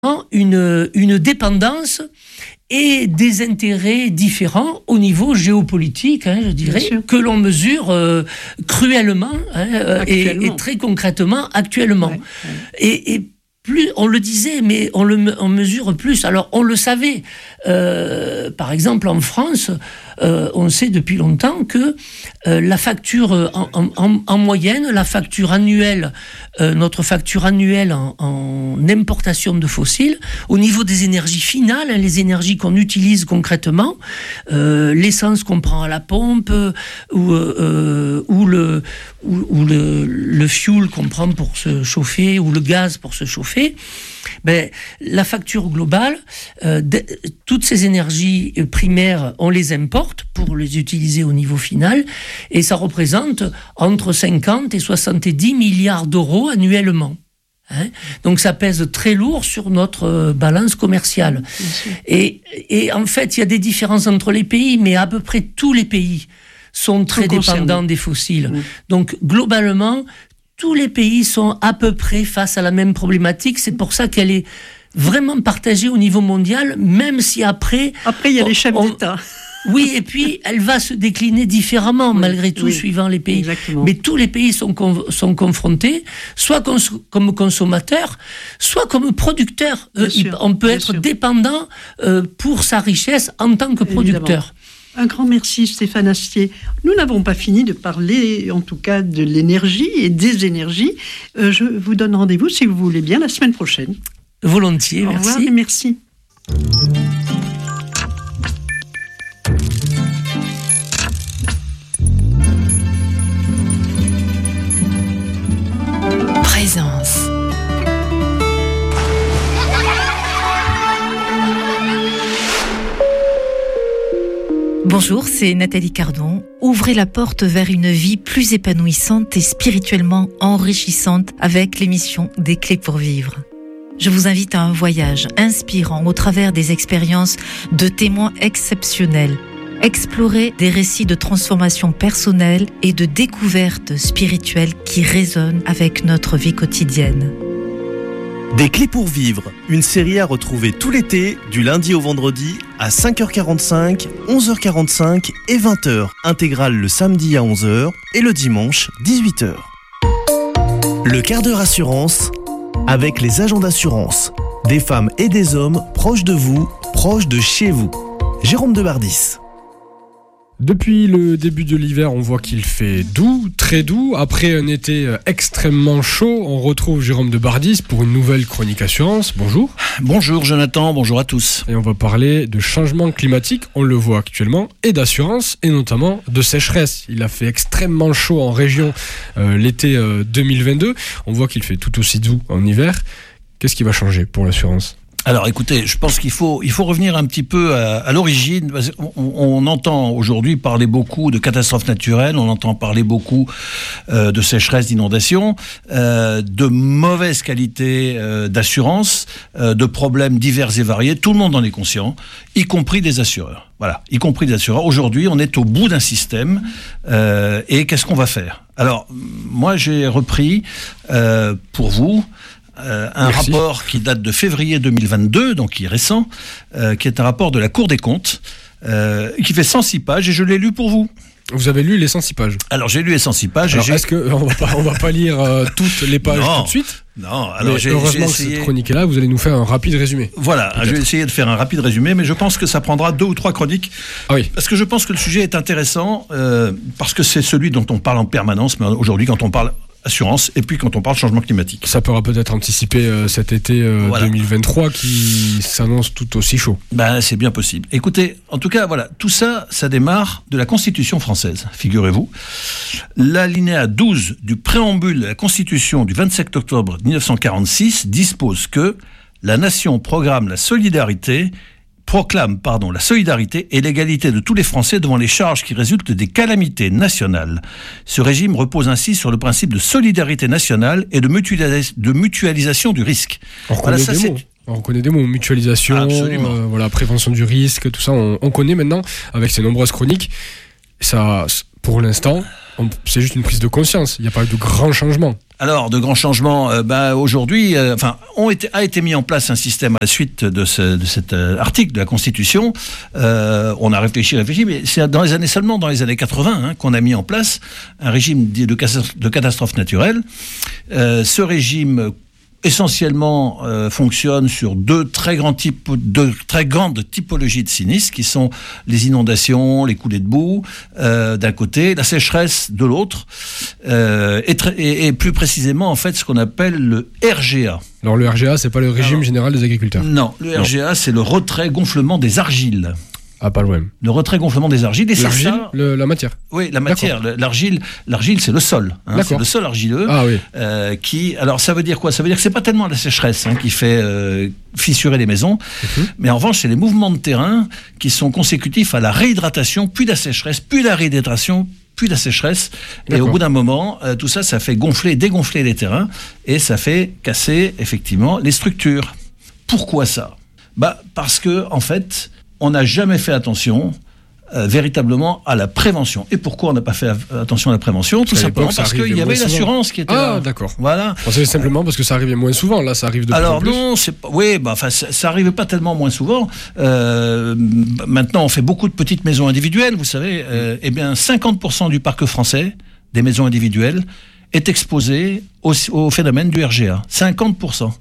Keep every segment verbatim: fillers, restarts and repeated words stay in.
une, une dépendance et des intérêts différents au niveau géopolitique, hein, je dirais, que l'on mesure euh, cruellement hein, et, et très concrètement actuellement. Ouais, ouais. Et, et plus, on le disait, mais on le on mesure plus. Alors, on le savait. Euh, par exemple, en France, euh, on sait depuis longtemps que euh, la facture, en, en, en moyenne, la facture annuelle, euh, notre facture annuelle en, en importation de fossiles, au niveau des énergies finales, les énergies qu'on utilise concrètement, euh, l'essence qu'on prend à la pompe, ou, euh, ou, le, ou, ou le, le fuel qu'on prend pour se chauffer, ou le gaz pour se chauffer, ben, la facture globale, euh, de, toutes ces énergies primaires, on les importe pour les utiliser au niveau final, et ça représente entre cinquante et soixante-dix milliards d'euros annuellement. Hein, donc ça pèse très lourd sur notre euh, balance commerciale. Et, et en fait, il y a des différences entre les pays, mais à peu près tous les pays sont très Tout dépendants concerné. des fossiles. Mmh. Donc globalement, tous les pays sont à peu près face à la même problématique. C'est pour ça qu'elle est vraiment partagée au niveau mondial, même si après... Après, il y a les chefs on, d'État. Oui, et puis elle va se décliner différemment, oui, malgré tout, oui, suivant les pays. Exactement. Mais tous les pays sont, con, sont confrontés, soit cons, comme consommateurs, soit comme producteurs. Euh, on peut être sûr. dépendant euh, pour sa richesse en tant que producteur. Évidemment. Un grand merci Stéphane Astier. Nous n'avons pas fini de parler, en tout cas, de l'énergie et des énergies. Euh, je vous donne rendez-vous, si vous voulez bien, la semaine prochaine. Volontiers, Au merci. Au revoir et merci. Présence. Bonjour, c'est Nathalie Cardon. Ouvrez la porte vers une vie plus épanouissante et spirituellement enrichissante avec l'émission Des Clés pour Vivre. Je vous invite à un voyage inspirant au travers des expériences de témoins exceptionnels. Explorer des récits de transformation personnelle et de découverte spirituelle qui résonnent avec notre vie quotidienne. Des Clés pour Vivre, une série à retrouver tout l'été, du lundi au vendredi, à cinq heures quarante-cinq, onze heures quarante-cinq et vingt heures. Intégrale le samedi à onze heures et le dimanche dix-huit heures. Le quart d'heure assurance, avec les agents d'assurance. Des femmes et des hommes proches de vous, proches de chez vous. Jérôme de Bardis. Depuis le début de l'hiver, on voit qu'il fait doux, très doux. Après un été extrêmement chaud, on retrouve Jérôme de Bardis pour une nouvelle chronique assurance. Bonjour. Bonjour Jonathan, bonjour à tous. Et on va parler de changement climatique, on le voit actuellement, et d'assurance, et notamment de sécheresse. Il a fait extrêmement chaud en région euh, l'été euh, deux mille vingt-deux. On voit qu'il fait tout aussi doux en hiver. Qu'est-ce qui va changer pour l'assurance ? Alors écoutez, je pense qu'il faut, il faut revenir un petit peu à, à l'origine. On, on entend aujourd'hui parler beaucoup de catastrophes naturelles, on entend parler beaucoup euh, de sécheresse, d'inondations, euh, de mauvaise qualité euh, d'assurance, euh, de problèmes divers et variés. Tout le monde en est conscient, y compris des assureurs. Voilà, y compris des assureurs. Aujourd'hui, on est au bout d'un système euh, et qu'est-ce qu'on va faire ? Alors, moi j'ai repris euh, pour vous... Euh, un Merci. rapport qui date de février deux mille vingt-deux, donc qui est récent, euh, qui est un rapport de la Cour des comptes, euh, qui fait cent six pages, et je l'ai lu pour vous. Vous avez lu les cent six pages ? Alors j'ai lu les cent six pages. Alors et j'ai... est-ce qu'on va pas, on va pas lire euh, toutes les pages non, tout de suite ? Non, alors mais j'ai, heureusement j'ai que essayé... cette chronique est là, vous allez nous faire un rapide résumé. Voilà, peut-être. Je vais essayer de faire un rapide résumé, mais je pense que ça prendra deux ou trois chroniques. Ah oui. Parce que je pense que le sujet est intéressant, euh, parce que c'est celui dont on parle en permanence, mais aujourd'hui quand on parle assurance, et puis quand on parle changement climatique. Ça pourra peut-être anticiper euh, cet été euh, voilà. deux mille vingt-trois qui s'annonce tout aussi chaud. Ben, c'est bien possible. Écoutez, en tout cas, voilà, tout ça, ça démarre de la Constitution française, figurez-vous. L'alinéa douze du préambule de la Constitution du vingt-sept octobre dix-neuf cent quarante-six dispose que la nation programme la solidarité proclame pardon, la solidarité et l'égalité de tous les Français devant les charges qui résultent des calamités nationales. Ce régime repose ainsi sur le principe de solidarité nationale et de, mutualis- de mutualisation du risque. On reconnaît, voilà, ça, des, mots. On reconnaît des mots, mutualisation, euh, voilà, prévention du risque, tout ça, on, on connaît maintenant avec ces nombreuses chroniques. Ça, pour l'instant, on, c'est juste une prise de conscience. Il n'y a pas eu de grands changements. Alors, de grands changements, euh, bah, aujourd'hui, euh, enfin, ont été, a été mis en place un système à la suite de, ce, de cet euh, article de la Constitution. Euh, on a réfléchi, réfléchi, mais c'est dans les années seulement dans les années quatre-vingts hein, qu'on a mis en place un régime de, de catastrophe naturelle. Euh, ce régime essentiellement euh, fonctionne sur deux très grands types, deux très grandes typologies de sinistres qui sont les inondations, les coulées de boue euh, d'un côté, la sécheresse de l'autre, euh, et, tr- et, et plus précisément en fait ce qu'on appelle le R G A. Alors le R G A, c'est pas le régime Alors, général des agriculteurs. Non, le R G A, non. C'est le retrait gonflement des argiles. Ah, pas loin. Le retrait gonflement des argiles. Et l'argile, c'est ça, le, la matière. Oui, la matière. Le, l'argile, l'argile, c'est le sol. Hein, c'est le sol argileux. Ah, oui. euh, qui, alors, ça veut dire quoi? Ça veut dire que c'est pas tellement la sécheresse hein, qui fait euh, fissurer les maisons, mm-hmm. mais en revanche, c'est les mouvements de terrain qui sont consécutifs à la réhydratation, puis la sécheresse, puis la réhydratation, puis la sécheresse. D'accord. Et au bout d'un moment, euh, tout ça, ça fait gonfler, dégonfler les terrains, et ça fait casser effectivement les structures. Pourquoi ça? Bah, parce que en fait, on n'a jamais fait attention euh, véritablement à la prévention. Et pourquoi on n'a pas fait attention à la prévention? Tout simplement parce qu'il y avait l'assurance qui était ah, là. Ah, d'accord. Voilà. C'est simplement parce que ça arrivait moins souvent. Là, ça arrive de Alors plus en plus. non, c'est pas. Oui, bah, enfin, ça, ça arrivait pas tellement moins souvent. Euh, maintenant, on fait beaucoup de petites maisons individuelles. Vous savez, euh, eh bien, cinquante pour cent du parc français des maisons individuelles est exposé au, au phénomène du R G A. cinquante pour cent.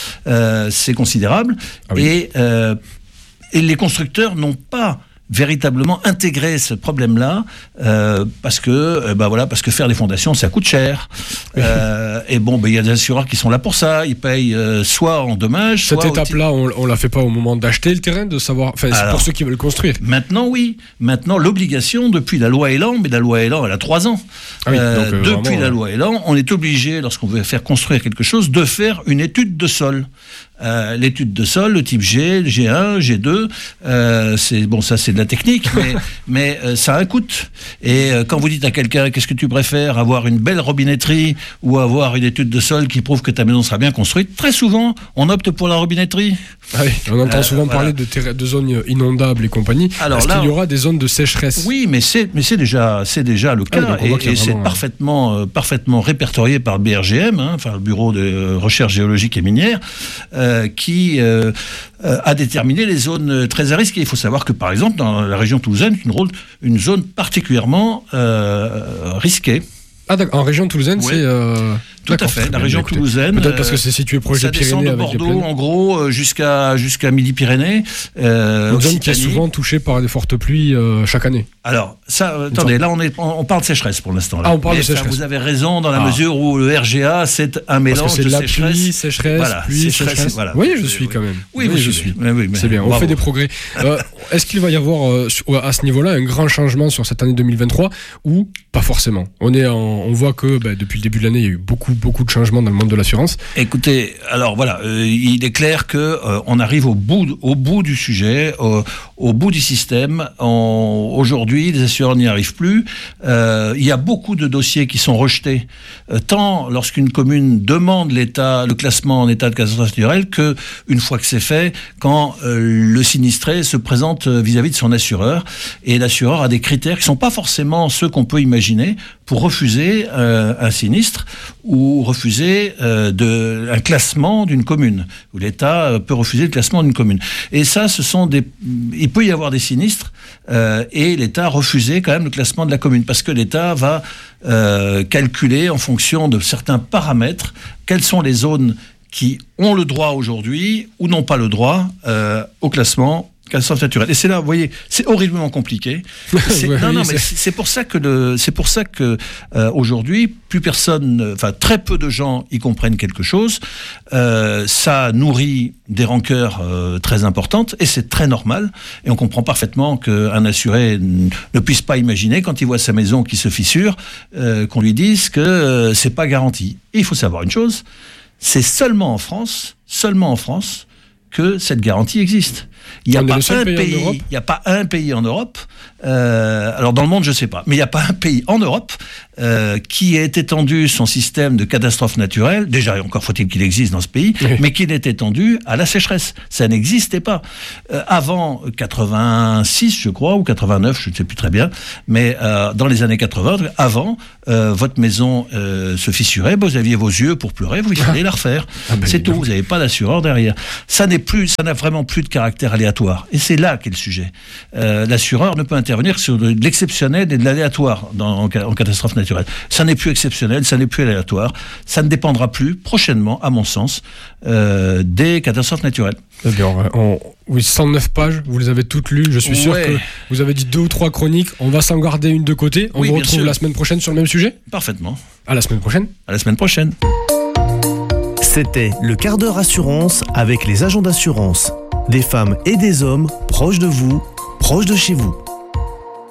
Euh, c'est considérable. Ah oui. Et euh, Et les constructeurs n'ont pas véritablement intégré ce problème-là euh, parce que euh, bah voilà parce que faire des fondations ça coûte cher euh, et bon ben il y a des assureurs qui sont là pour ça, ils payent euh, soit en dommages. Cette soit étape-là, on, on la fait pas au moment d'acheter le terrain, de savoir. Enfin, c'est pour ceux qui veulent construire. Maintenant, oui. Maintenant, l'obligation depuis la loi Elan, mais la loi Elan, elle a trois ans. Ah oui, euh, donc, euh, depuis vraiment, la loi Elan, on est obligé, lorsqu'on veut faire construire quelque chose, de faire une étude de sol. Euh, l'étude de sol, le type G, G un, G deux, euh, c'est bon, ça c'est de la technique, mais, mais euh, ça a un coût. Et euh, quand vous dites à quelqu'un, qu'est-ce que tu préfères, avoir une belle robinetterie ou avoir une étude de sol qui prouve que ta maison sera bien construite, très souvent, on opte pour la robinetterie. Ah oui, on entend euh, souvent voilà. parler de, terra- de zones inondables et compagnie. Alors Est-ce là, qu'il y aura des zones de sécheresse? Oui, mais c'est, mais c'est déjà, c'est déjà le cas, ah, et, et c'est vraiment, parfaitement, euh, parfaitement répertorié par le B R G M, hein, enfin le Bureau de recherche géologique et minière, euh, qui euh, euh, a déterminé les zones très à risque. Et il faut savoir que, par exemple, dans la région toulousaine, une, une zone particulièrement euh, risquée. Ah d'accord, en région toulousaine, oui. c'est... Euh... Tout à fait, la région toulousaine. Peut-être parce que c'est situé proche des Pyrénées. Ça descend de Bordeaux, en gros, jusqu'à, jusqu'à Midi-Pyrénées. Euh, Une zone qui est souvent touchée par des fortes pluies euh, chaque année. Alors, ça, euh, attendez, là, on, est, on parle de sécheresse pour l'instant. Là. Ah, on parle Mais, de sécheresse. Ça, vous avez raison dans la ah. mesure où le R G A, c'est un mélange parce que c'est de la sécheresse. Pluie, sécheresse, voilà, pluie, sécheresse, sécheresse. Voilà. Oui, je suis quand même. Oui, oui oui je suis. suis. Oui, oui, c'est bien, on bravo. fait des progrès. euh, est-ce qu'il va y avoir, euh, à ce niveau-là, un grand changement sur cette année deux mille vingt-trois ou pas forcément? On, est en, on voit que bah, depuis le début de l'année, il y a eu beaucoup, beaucoup de changements dans le monde de l'assurance. Écoutez, alors voilà, euh, il est clair que euh, on arrive au bout, au bout du sujet, au, au bout du système. On, aujourd'hui, les assureurs n'y arrivent plus. Euh, il y a beaucoup de dossiers qui sont rejetés, euh, tant lorsqu'une commune demande l'état, le classement en état de catastrophe naturelle, que une fois que c'est fait, quand euh, le sinistré se présente vis-à-vis de son assureur, et l'assureur a des critères qui sont pas forcément ceux qu'on peut imaginer pour refuser euh, un sinistre ou refuser euh, de, un classement d'une commune, où l'État peut refuser le classement d'une commune. Et ça, ce sont des, il peut y avoir des sinistres euh, et l'État refuser quand même le classement de la commune, parce que l'État va euh, calculer en fonction de certains paramètres quelles sont les zones qui ont le droit aujourd'hui ou n'ont pas le droit euh, au classement catastrophe naturelle. Et c'est là, vous voyez, c'est horriblement compliqué. C'est, ouais, non, oui, non, c'est... mais c'est, c'est pour ça que le, c'est pour ça que euh, aujourd'hui, plus personne, enfin très peu de gens y comprennent quelque chose. Euh, ça nourrit des rancœurs euh, très importantes et c'est très normal. Et on comprend parfaitement qu'un assuré n- ne puisse pas imaginer, quand il voit sa maison qui se fissure, euh, qu'on lui dise que euh, c'est pas garanti. Et il faut savoir une chose, c'est seulement en France, seulement en France, que cette garantie existe. Il n'y a, pas un pays, il n'y a pas un pays en Europe Euh, alors dans le monde, je ne sais pas. Mais il n'y a pas un pays en Europe euh, qui ait étendu son système de catastrophes naturelles. Déjà, encore faut-il qu'il existe dans ce pays, oui. mais qui l'ait étendu à la sécheresse. Ça n'existait pas. Euh, avant quatre-vingt-six, je crois, ou quatre-vingt-neuf, je ne sais plus très bien, mais euh, dans les années quatre-vingts, avant, euh, votre maison euh, se fissurait, vous aviez vos yeux pour pleurer, vous allez la refaire. Ah ben, c'est tout, vous n'avez pas d'assureur derrière. Ça n'est plus, ça n'a vraiment plus de caractère aléatoire. Et c'est là qu'est le sujet. Euh, l'assureur ne peut intervenir sur de l'exceptionnel et de l'aléatoire dans, en, en catastrophe naturelle. Ça n'est plus exceptionnel, ça n'est plus aléatoire. Ça ne dépendra plus prochainement, à mon sens, euh, des catastrophes naturelles. D'accord. On... Oui, cent neuf pages, vous les avez toutes lues. Je suis sûr ouais. que vous avez dit deux ou trois chroniques. On va s'en garder une de côté. On oui, vous retrouve la semaine prochaine sur le même sujet. Parfaitement. À la semaine prochaine. À la semaine prochaine. C'était le quart d'heure assurance avec les agents d'assurance. Des femmes et des hommes proches de vous, proches de chez vous.